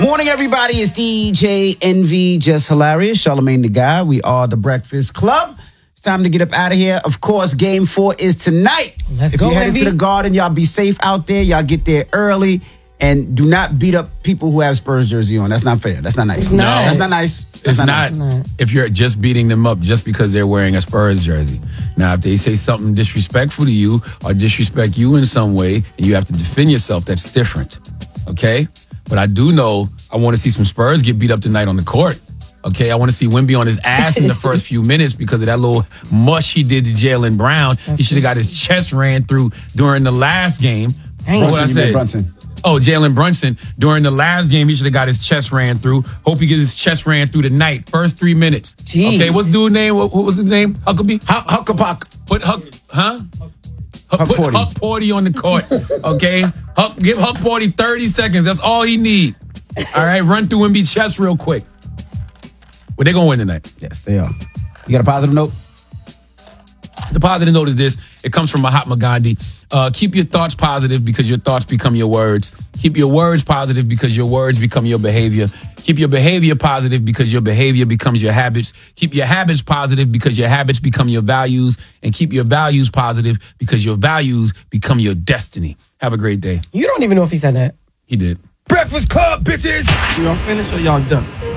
Morning, everybody. It's DJ Envy, just hilarious. Charlamagne the Guy. We are the Breakfast Club. It's time to get up out of here. Of course, Game 4 is tonight. Let's go, If you're headed Envy. to the Garden, y'all be safe out there. Y'all get there early. And do not beat up people who have Spurs jersey on. That's not fair. That's not nice. It's not. That's not nice. It's That's not if you're just beating them up just because they're wearing a Spurs jersey. Now, if they say something disrespectful to you or disrespect you in some way and you have to defend yourself, that's different. Okay? But I do know I want to see some Spurs get beat up tonight on the court. Okay? I want to see Wemby on his ass in the first few minutes because of that little mush he did to Jaylen Brown. He should have got his chest ran through during the last game. What I said? Brunson. Oh, Jalen Brunson. During the last game, he should have got his chest ran through. Hope he gets his chest ran through tonight. First 3 minutes. Jeez. Okay, what's the dude's name? What was his name? Huckabee? Hucklepuck. Put Huck, huh? Put Porty. Huck Porty on the court. Okay? Give Huck Porty 30 seconds. That's all he need. All right, run through Wemby's chest real quick. Well, they're going to win tonight. Yes, they are. You got a positive note? The positive note is this. It comes from Mahatma Gandhi. Keep your thoughts positive because your thoughts become your words. Keep your words positive because your words become your behavior. Keep your behavior positive because your behavior becomes your habits. Keep your habits positive because your habits become your values. And keep your values positive because your values become your destiny. Have a great day. You don't even know if he said that. He did. Breakfast Club, bitches! Y'all finished or y'all done?